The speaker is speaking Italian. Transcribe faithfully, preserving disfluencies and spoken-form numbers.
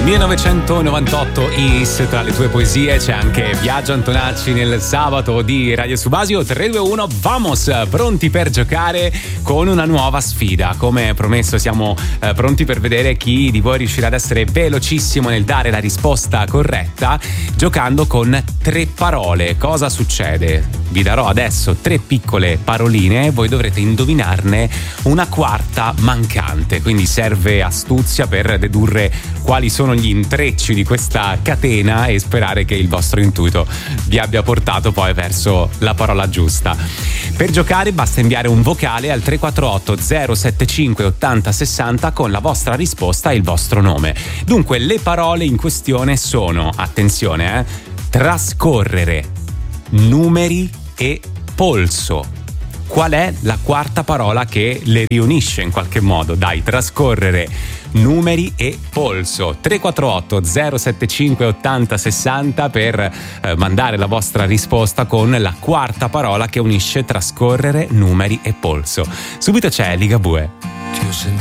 millenovecentonovantotto Is, tra le tue poesie c'è anche Biagio Antonacci nel sabato di Radio Subasio. Tre, due, uno, vamos, pronti per giocare con una nuova sfida. Come promesso siamo eh, pronti per vedere chi di voi riuscirà ad essere velocissimo nel dare la risposta corretta, giocando con tre parole. Cosa succede? Vi darò adesso tre piccole paroline e voi dovrete indovinarne una quarta mancante, quindi serve astuzia per dedurre quali sono gli intrecci di questa catena e sperare che il vostro intuito vi abbia portato poi verso la parola giusta. Per giocare basta inviare un vocale al tre quattro otto zero sette cinque ottanta sessanta con la vostra risposta e il vostro nome. Dunque le parole in questione sono, attenzione, eh, trascorrere, numeri e polso. Qual è la quarta parola che le riunisce in qualche modo? Dai, trascorrere, numeri e polso. tre quattro otto zero sette cinque ottanta sessanta per eh, mandare la vostra risposta con la quarta parola che unisce trascorrere, numeri e polso. Subito c'è Ligabue.